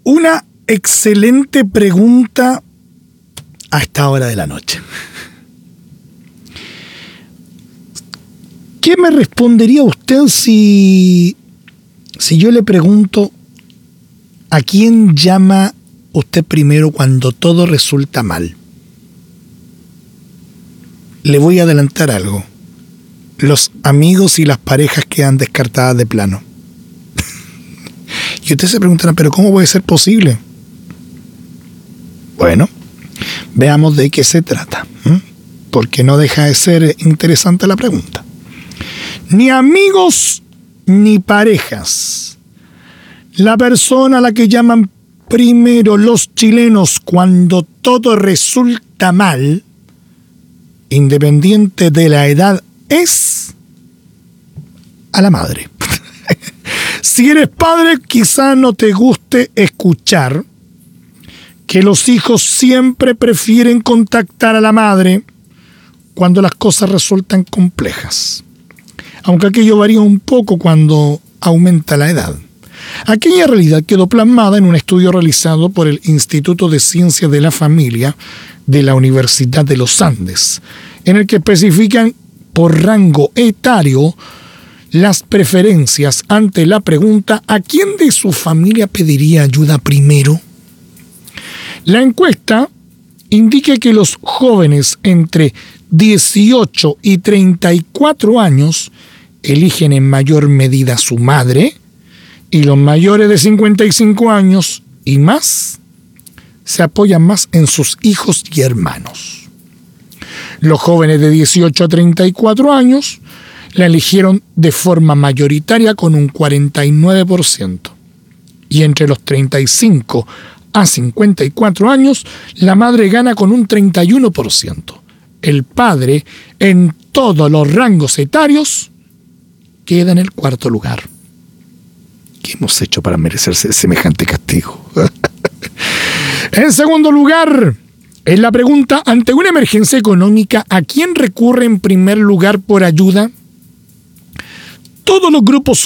Una excelente pregunta a esta hora de la noche. ¿Qué me respondería usted si yo le pregunto a quién llama usted primero cuando todo resulta mal? Le voy a adelantar algo. Los amigos y las parejas quedan descartadas de plano. Y usted se preguntará, ¿pero cómo puede ser posible? Bueno, veamos de qué se trata, porque no deja de ser interesante la pregunta. Ni amigos ni parejas. La persona a la que llaman primero los chilenos cuando todo resulta mal, independiente de la edad, es a la madre. Si eres padre, quizá no te guste escuchar que los hijos siempre prefieren contactar a la madre cuando las cosas resultan complejas, aunque aquello varía un poco cuando aumenta la edad. Aquella realidad quedó plasmada en un estudio realizado por el Instituto de Ciencias de la Familia de la Universidad de los Andes, en el que especifican por rango etario las preferencias ante la pregunta ¿a quién de su familia pediría ayuda primero? La encuesta indica que los jóvenes entre 18 y 34 años eligen en mayor medida a su madre, y los mayores de 55 años y más se apoyan más en sus hijos y hermanos. Los jóvenes de 18 a 34 años la eligieron de forma mayoritaria con un 49%. Y entre los 35 a 54 años, la madre gana con un 31%. El padre, en todos los rangos etarios, queda en el cuarto lugar. ¿Qué hemos hecho para merecerse semejante castigo? En segundo lugar, en la pregunta, ante una emergencia económica, ¿a quién recurre en primer lugar por ayuda? Todos los grupos